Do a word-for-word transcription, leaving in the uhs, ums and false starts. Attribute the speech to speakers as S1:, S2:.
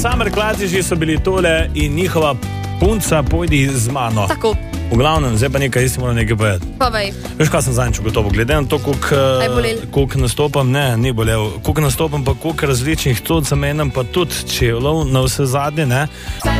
S1: Summer Klatiži so bili tole in njihova punca Pojdi z mano.
S2: Tako.
S1: V glavnem, zdaj pa nekaj, jaz ti moram nekaj povedati.
S2: Povej.
S1: Veš, kaj sem zadnjič ugotovil? Glede na to, koliko nastopam, ne, ni bolel, koliko nastopam pa koliko različnih tudi za menem, pa tudi čevljev na vse zadnje, ne.